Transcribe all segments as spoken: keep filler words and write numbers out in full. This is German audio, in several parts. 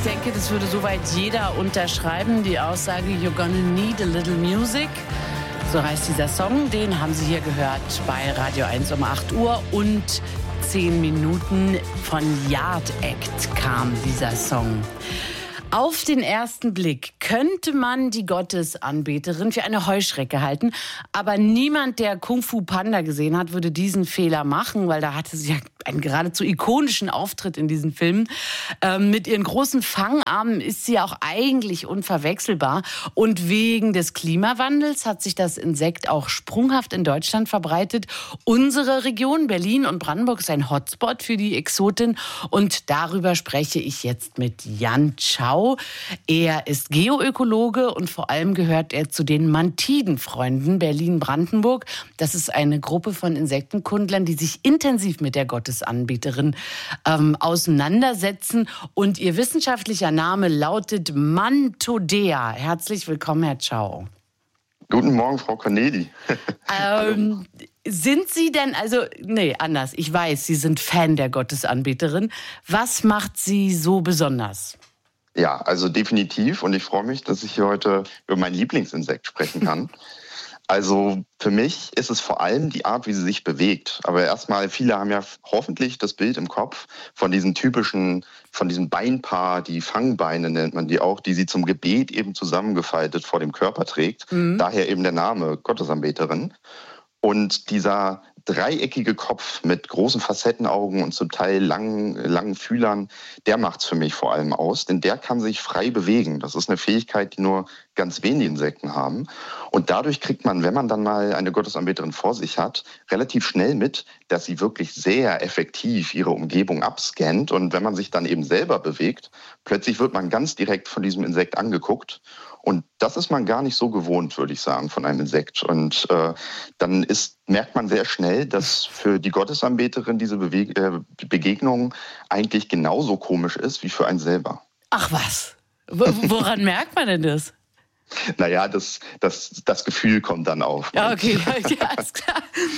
denke, das würde soweit jeder unterschreiben. Die Aussage, you're gonna need a little music. So heißt dieser Song. Den haben Sie hier gehört bei Radio eins um acht Uhr und zehn Minuten. Von Yard Act kam dieser Song. Auf den ersten Blick könnte man die Gottesanbeterin für eine Heuschrecke halten. Aber niemand, der Kung Fu Panda gesehen hat, würde diesen Fehler machen, weil da hatte sie ja einen geradezu ikonischen Auftritt in diesem Film. Ähm, mit ihren großen Fangarmen ist sie auch eigentlich unverwechselbar. Und wegen des Klimawandels hat sich das Insekt auch sprunghaft in Deutschland verbreitet. Unsere Region, Berlin und Brandenburg, ist ein Hotspot für die Exotin. Und darüber spreche ich jetzt mit Jan Tschau. Er ist Geoökologe und vor allem gehört er zu den Mantidenfreunden Berlin-Brandenburg. Das ist eine Gruppe von Insektenkundlern, die sich intensiv mit der Gottesanbeterin ähm, auseinandersetzen. Und ihr wissenschaftlicher Name lautet Mantodea. Herzlich willkommen, Herr Tschau. Guten Morgen, Frau Corneli. ähm, sind Sie denn, also, nee, anders. Ich weiß, Sie sind Fan der Gottesanbeterin. Was macht Sie so besonders? Ja, also definitiv. Und ich freue mich, dass ich hier heute über mein Lieblingsinsekt sprechen kann. Also für mich ist es vor allem die Art, wie sie sich bewegt. Aber erstmal, viele haben ja hoffentlich das Bild im Kopf von diesen typischen, von diesem Beinpaar, die Fangbeine nennt man die auch, die sie zum Gebet eben zusammengefaltet vor dem Körper trägt. Mhm. Daher eben der Name Gottesanbeterin. Und dieser dreieckige Kopf mit großen Facettenaugen und zum Teil langen, langen Fühlern, der macht's für mich vor allem aus, denn der kann sich frei bewegen. Das ist eine Fähigkeit, die nur ganz wenige Insekten haben. Und dadurch kriegt man, wenn man dann mal eine Gottesanbeterin vor sich hat, relativ schnell mit, dass sie wirklich sehr effektiv ihre Umgebung abscannt. Und wenn man sich dann eben selber bewegt, plötzlich wird man ganz direkt von diesem Insekt angeguckt. Und das ist man gar nicht so gewohnt, würde ich sagen, von einem Insekt. Und äh, dann ist, merkt man sehr schnell, dass für die Gottesanbeterin diese Bewe- äh, Begegnung eigentlich genauso komisch ist wie für einen selber. Ach was? W- woran merkt man denn das? Naja, das, das, das Gefühl kommt dann auf. Ja, okay, ja, ist klar.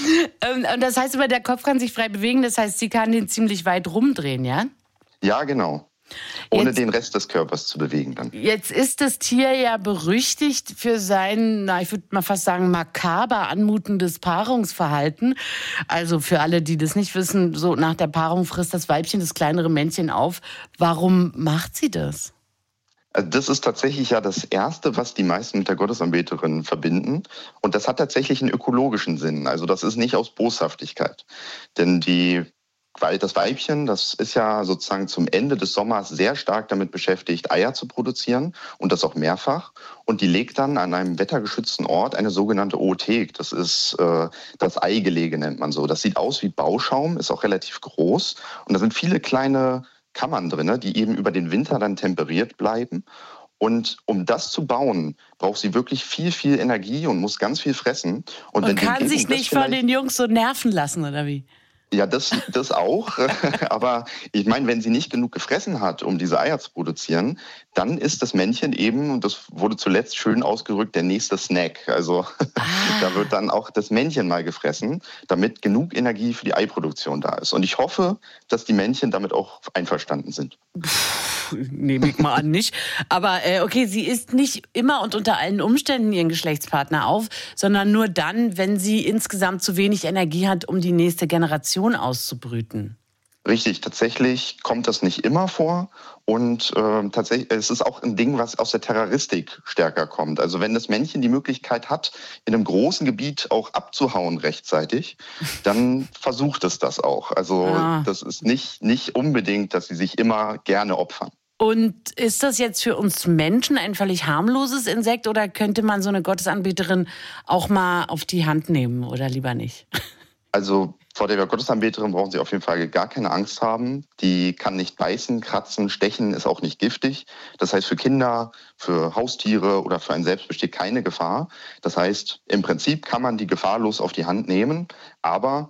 Und das heißt aber, der Kopf kann sich frei bewegen, das heißt, sie kann den ziemlich weit rumdrehen, ja? Ja, genau. Ohne jetzt, den Rest des Körpers zu bewegen dann. Jetzt ist das Tier ja berüchtigt für sein, na, ich würde mal fast sagen, makaber anmutendes Paarungsverhalten. Also für alle, die das nicht wissen, so nach der Paarung frisst das Weibchen das kleinere Männchen auf. Warum macht sie das? Also das ist tatsächlich ja das Erste, was die meisten mit der Gottesanbeterin verbinden. Und das hat tatsächlich einen ökologischen Sinn. Also das ist nicht aus Boshaftigkeit. Denn die Weil das Weibchen, das ist ja sozusagen zum Ende des Sommers sehr stark damit beschäftigt, Eier zu produzieren und das auch mehrfach. Und die legt dann an einem wettergeschützten Ort eine sogenannte Oothek. Das ist äh, das Eigelege, nennt man so. Das sieht aus wie Bauschaum, ist auch relativ groß. Und da sind viele kleine Kammern drin, die eben über den Winter dann temperiert bleiben. Und um das zu bauen, braucht sie wirklich viel, viel Energie und muss ganz viel fressen. Und, und wenn kann sich nicht von den Jungs so nerven lassen, oder wie? Ja, das, das auch. Aber ich meine, wenn sie nicht genug gefressen hat, um diese Eier zu produzieren, dann ist das Männchen eben, und das wurde zuletzt schön ausgerückt, der nächste Snack. Also ah. da wird dann auch das Männchen mal gefressen, damit genug Energie für die Eiproduktion da ist. Und ich hoffe, dass die Männchen damit auch einverstanden sind. Puh, nehme ich mal an, nicht. Aber äh, okay, sie isst nicht immer und unter allen Umständen ihren Geschlechtspartner auf, sondern nur dann, wenn sie insgesamt zu wenig Energie hat, um die nächste Generation auszubrüten. Richtig, tatsächlich kommt das nicht immer vor und äh, tatsächlich es ist auch ein Ding, was aus der Terroristik stärker kommt. Also wenn das Männchen die Möglichkeit hat, in einem großen Gebiet auch abzuhauen rechtzeitig, dann versucht es das auch. Also ah. das ist nicht, nicht unbedingt, dass sie sich immer gerne opfern. Und ist das jetzt für uns Menschen ein völlig harmloses Insekt oder könnte man so eine Gottesanbeterin auch mal auf die Hand nehmen oder lieber nicht? Also vor der Gottesanbeterin brauchen Sie auf jeden Fall gar keine Angst haben. Die kann nicht beißen, kratzen, stechen, ist auch nicht giftig. Das heißt, für Kinder, für Haustiere oder für einen selbst besteht keine Gefahr. Das heißt, im Prinzip kann man die gefahrlos auf die Hand nehmen, aber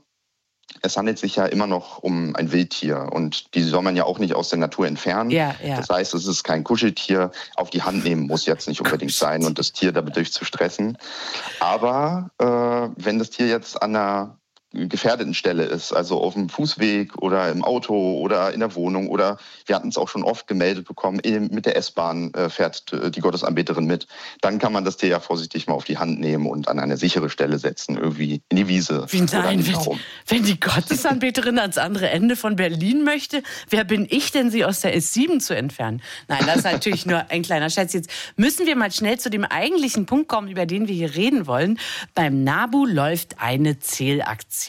es handelt sich ja immer noch um ein Wildtier und die soll man ja auch nicht aus der Natur entfernen. Ja, ja. Das heißt, es ist kein Kuscheltier. Auf die Hand nehmen muss jetzt nicht unbedingt sein und das Tier dadurch zu stressen. Aber äh, wenn das Tier jetzt an einer gefährdeten Stelle ist, also auf dem Fußweg oder im Auto oder in der Wohnung, oder wir hatten es auch schon oft gemeldet bekommen, mit der S-Bahn äh, fährt die Gottesanbeterin mit, dann kann man das Tier ja vorsichtig mal auf die Hand nehmen und an eine sichere Stelle setzen, irgendwie in die Wiese. Wie nein, wenn, wenn die Gottesanbeterin ans andere Ende von Berlin möchte, wer bin ich denn, sie aus der S sieben zu entfernen? Nein, das ist natürlich nur ein kleiner Scherz. Jetzt müssen wir mal schnell zu dem eigentlichen Punkt kommen, über den wir hier reden wollen. Beim NABU läuft eine Zählaktion.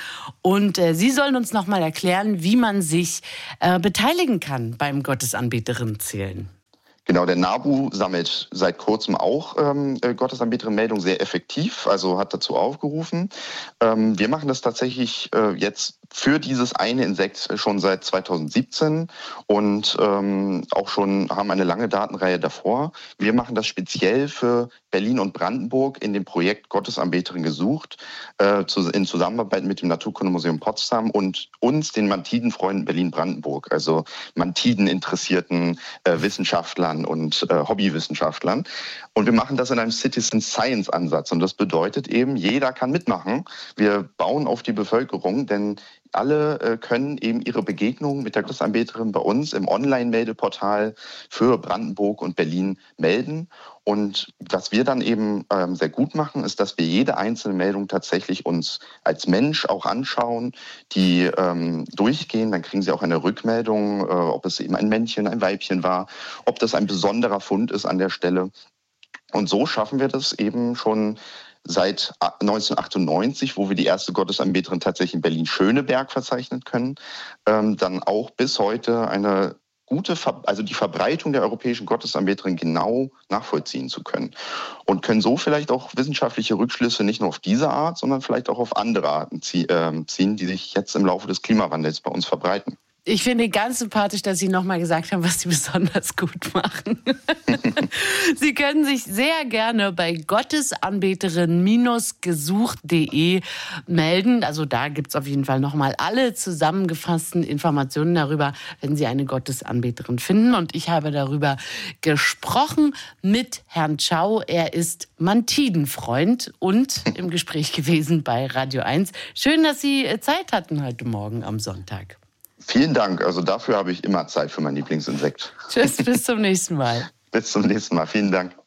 Und äh, Sie sollen uns noch mal erklären, wie man sich äh, beteiligen kann beim Gottesanbeterinnen-Zählen. Genau, der NABU sammelt seit kurzem auch ähm, Gottesanbeterinnen-Meldungen sehr effektiv, also hat dazu aufgerufen. Ähm, wir machen das tatsächlich äh, jetzt für dieses eine Insekt schon seit zweitausendsiebzehn und ähm, auch schon haben eine lange Datenreihe davor. Wir machen das speziell für Berlin und Brandenburg in dem Projekt Gottesanbeterin gesucht, äh, zu, in Zusammenarbeit mit dem Naturkundemuseum Potsdam und uns, den Mantidenfreunden Berlin-Brandenburg, also Mantiden-interessierten äh, Wissenschaftlern und äh, Hobbywissenschaftlern. Und wir machen das in einem Citizen Science Ansatz. Und das bedeutet eben, jeder kann mitmachen. Wir bauen auf die Bevölkerung, denn alle äh, können eben ihre Begegnungen mit der Gottesanbeterin bei uns im Online-Meldeportal für Brandenburg und Berlin melden. Und was wir dann eben ähm, sehr gut machen, ist, dass wir jede einzelne Meldung tatsächlich uns als Mensch auch anschauen, die ähm, durchgehen. Dann kriegen Sie auch eine Rückmeldung, äh, ob es eben ein Männchen, ein Weibchen war, ob das ein besonderer Fund ist an der Stelle. Und so schaffen wir das eben schon seit neunzehnhundertachtundneunzig, wo wir die erste Gottesanbeterin tatsächlich in Berlin-Schöneberg verzeichnen können, ähm, dann auch bis heute eine gute, Ver- also die Verbreitung der europäischen Gottesanbeterin genau nachvollziehen zu können. Und können so vielleicht auch wissenschaftliche Rückschlüsse nicht nur auf diese Art, sondern vielleicht auch auf andere Arten zie- äh, ziehen, die sich jetzt im Laufe des Klimawandels bei uns verbreiten. Ich finde ganz sympathisch, dass Sie nochmal gesagt haben, was Sie besonders gut machen. Sie können sich sehr gerne bei gottesanbeterin gesucht punkt de melden. Also da gibt es auf jeden Fall nochmal alle zusammengefassten Informationen darüber, wenn Sie eine Gottesanbeterin finden. Und ich habe darüber gesprochen mit Herrn Tschau. Er ist Mantidenfreund und im Gespräch gewesen bei Radio eins. Schön, dass Sie Zeit hatten heute Morgen am Sonntag. Vielen Dank. Also dafür habe ich immer Zeit für mein Lieblingsinsekt. Tschüss, bis zum nächsten Mal. Bis zum nächsten Mal. Vielen Dank.